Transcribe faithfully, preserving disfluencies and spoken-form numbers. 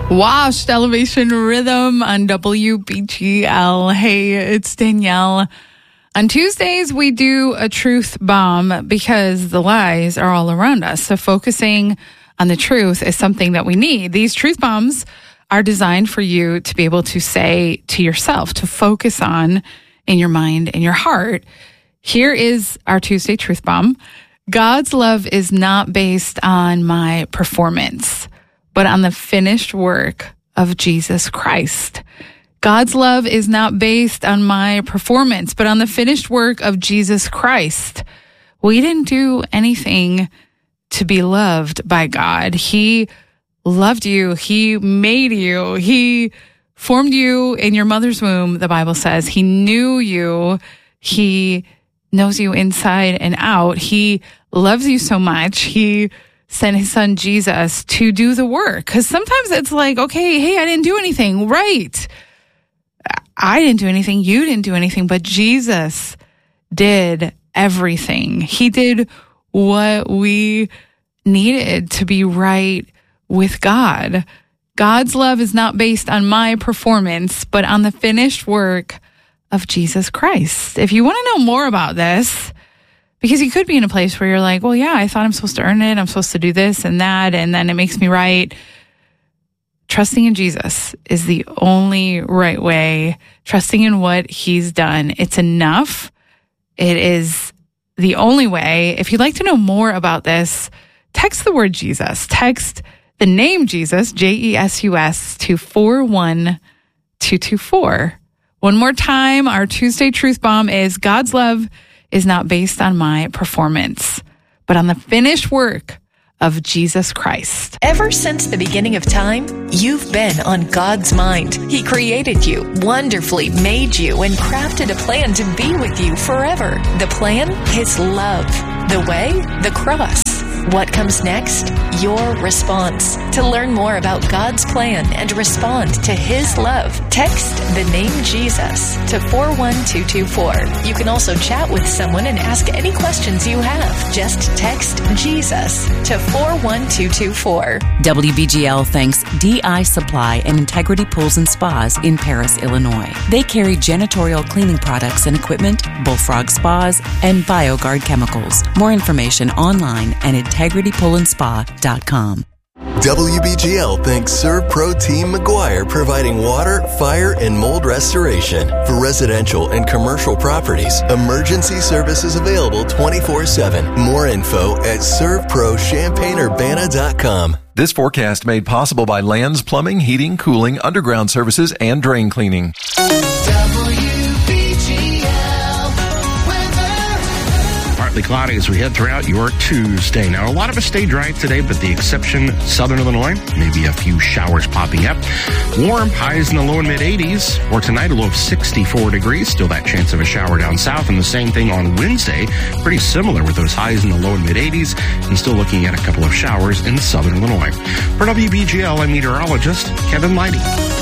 Washed Elevation Rhythm on W B G L. Hey, it's Danielle. On Tuesdays, we do a truth bomb because the lies are all around us. So focusing on the truth is something that we need. These truth bombs are designed for you to be able to say to yourself, to focus on in your mind and your heart. Here is our Tuesday truth bomb. God's love is not based on my performance, but on the finished work of Jesus Christ. God's love is not based on my performance, but on the finished work of Jesus Christ. We didn't do anything to be loved by God. He loved you. He made you. He formed you in your mother's womb, the Bible says. He knew you. He knows you inside and out. He loves you so much. He sent his son Jesus to do the work. Because sometimes it's like, okay, hey, I didn't do anything. Right. I didn't do anything. You didn't do anything. But Jesus did everything. He did what we needed to be right with God. God's love is not based on my performance, but on the finished work of Jesus Christ. If you want to know more about this, because you could be in a place where you're like, well, yeah, I thought I'm supposed to earn it. I'm supposed to do this and that, and then it makes me right. Trusting in Jesus is the only right way. Trusting in what he's done. It's enough. It is the only way. If you'd like to know more about this, text the word Jesus. Text the name Jesus, J E S U S, to four one two two four. One more time, our Tuesday Truth Bomb is God's love is not based on my performance, but on the finished work of Jesus Christ. Ever since the beginning of time, you've been on God's mind. He created you, wonderfully made you, and crafted a plan to be with you forever. The plan? His love. The way? The cross. What comes next? Your response. To learn more about God's plan and respond to his love, text the name Jesus to four one two two four. You can also chat with someone and ask any questions you have. Just text Jesus to four one two two four. W B G L thanks D I Supply and Integrity Pools and Spas in Paris, Illinois. They carry janitorial cleaning products and equipment, Bullfrog Spas, and BioGuard chemicals. More information online and integrity pool and spa dot com. W B G L thanks ServPro Team McGuire, providing water, fire, and mold restoration. For residential and commercial properties, emergency services available twenty-four seven. More info at serv pro champaign urbana dot com. This forecast made possible by Lands Plumbing, Heating, Cooling, Underground Services, and Drain Cleaning. Partly cloudy as we head throughout your Tuesday. Now, a lot of us stay dry today, but the exception, southern Illinois, maybe a few showers popping up. Warm, highs in the low and mid eighties. Or tonight, a low of sixty-four degrees. Still that chance of a shower down south. And the same thing on Wednesday. Pretty similar with those highs in the low and mid eighties. And still looking at a couple of showers in southern Illinois. For W B G L, I'm meteorologist Kevin Leidy.